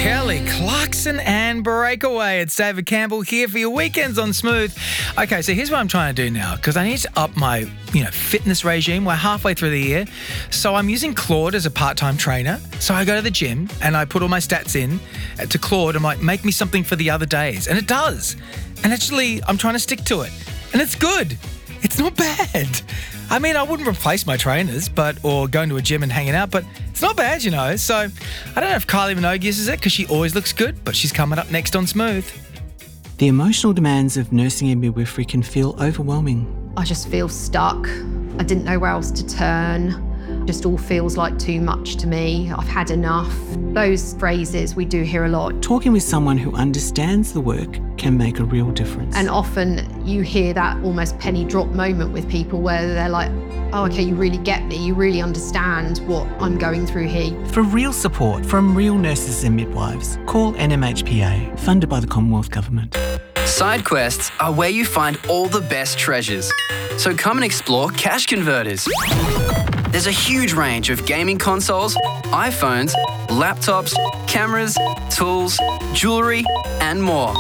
Kelly Clarkson and Breakaway. It's David Campbell here for your weekends on Smooth. Okay, so here's what I'm trying to do now, because I need to up my, fitness regime. We're halfway through the year. So I'm using Claude as a part-time trainer. So I go to the gym and I put all my stats in to Claude. I'm like, make me something for the other days. And it does. And actually, I'm trying to stick to it. And it's good. It's not bad. I mean, I wouldn't replace my trainers, or going to a gym and hanging out, but it's not bad, So I don't know if Kylie Minogue uses it because she always looks good, but she's coming up next on Smooth. The emotional demands of nursing and midwifery can feel overwhelming. I just feel stuck. I didn't know where else to turn. Just all feels like too much to me. I've had enough. Those phrases we do hear a lot. Talking with someone who understands the work can make a real difference. And often you hear that almost penny drop moment with people where they're like, oh, okay, you really get me. You really understand what I'm going through here. For real support from real nurses and midwives, call NMHPA, funded by the Commonwealth Government. Side quests are where you find all the best treasures. So come and explore Cash Converters. There's a huge range of gaming consoles, iPhones, laptops, cameras, tools, jewellery, and more.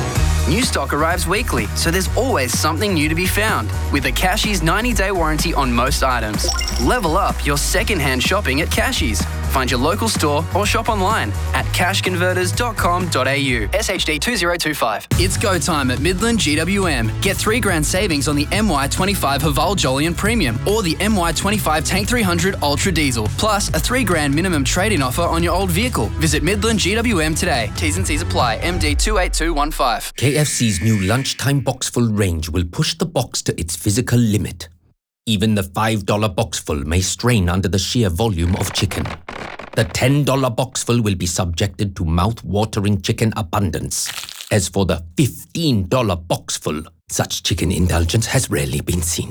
New stock arrives weekly, so there's always something new to be found. With a Cashies 90-day warranty on most items. Level up your second-hand shopping at Cashies. Find your local store or shop online at cashconverters.com.au. SHD 2025. It's go time at Midland GWM. Get $3,000 savings on the MY25 Haval Jolyon Premium or the MY25 Tank 300 Ultra Diesel, plus a $3,000 minimum trade-in offer on your old vehicle. Visit Midland GWM today. T's and C's apply. MD 28215. KFC's new lunchtime boxful range will push the box to its physical limit. Even the $5 boxful may strain under the sheer volume of chicken. The $10 boxful will be subjected to mouth-watering chicken abundance. As for the $15 boxful, such chicken indulgence has rarely been seen.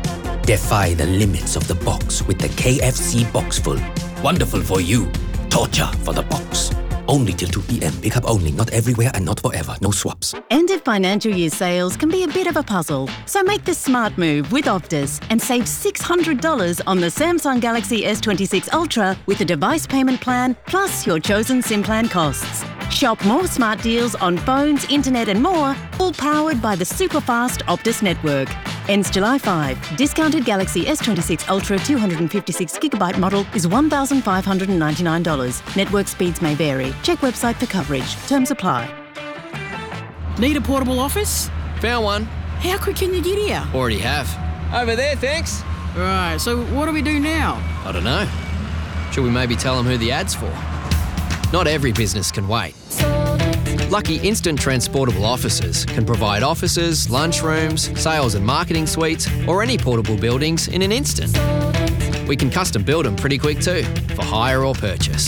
Defy the limits of the box with the KFC boxful. Wonderful for you, torture for the box. Only till 2 p.m. Pick up only, not everywhere and not forever. No swaps. End of financial year sales can be a bit of a puzzle. So make the smart move with Optus and save $600 on the Samsung Galaxy S26 Ultra with a device payment plan plus your chosen SIM plan costs. Shop more smart deals on phones, internet and more, all powered by the super fast Optus network. Ends July 5. Discounted Galaxy S26 Ultra 256GB model is $1,599. Network speeds may vary. Check website for coverage. Terms apply. Need a portable office? Found one. How quick can you get here? Already have. Over there, thanks. Right, so what do we do now? I don't know. Should we maybe tell them who the ad's for? Not every business can wait. Lucky Instant Transportable Offices can provide offices, lunchrooms, sales and marketing suites, or any portable buildings in an instant. We can custom build them pretty quick too, for hire or purchase.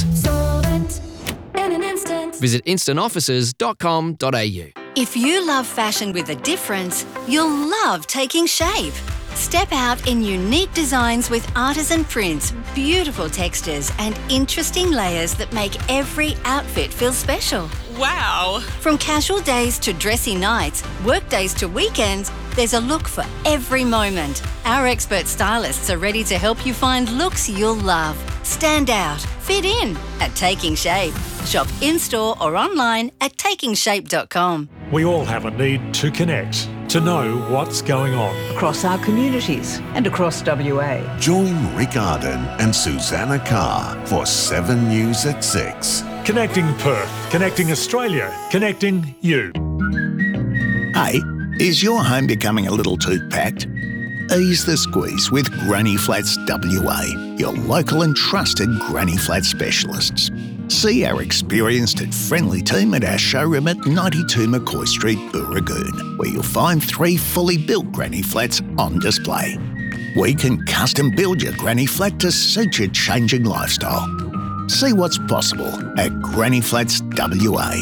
Visit instantoffices.com.au. If you love fashion with a difference, you'll love Taking Shape. Step out in unique designs with artisan prints, beautiful textures, and interesting layers that make every outfit feel special. Wow! From casual days to dressy nights, work days to weekends, there's a look for every moment. Our expert stylists are ready to help you find looks you'll love. Stand out, fit in at Taking Shape. Shop in-store or online at takingshape.com. We all have a need to connect, to know what's going on across our communities and across WA. Join Rick Arden and Susanna Carr for 7 News at 6. Connecting Perth, connecting Australia, connecting you. Hey, is your home becoming a little too packed? Ease the squeeze with Granny Flats WA, your local and trusted Granny Flat specialists. See our experienced and friendly team at our showroom at 92 McCoy Street, Booragoon, where you'll find 3 fully built Granny Flats on display. We can custom build your Granny Flat to suit your changing lifestyle. See what's possible at Granny Flats WA.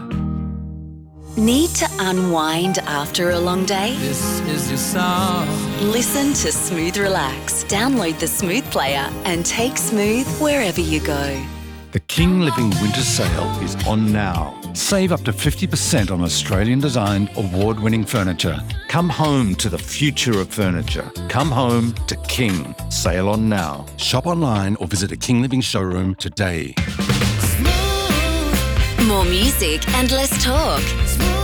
Need to unwind after a long day? This is your song. Listen to Smooth Relax. Download the Smooth player and take Smooth wherever you go. The King Living Winter Sale is on now. Save up to 50% on Australian-designed, award-winning furniture. Come home to the future of furniture. Come home to King. Sale on now. Shop online or visit a King Living showroom today. Smooth. More music and less talk.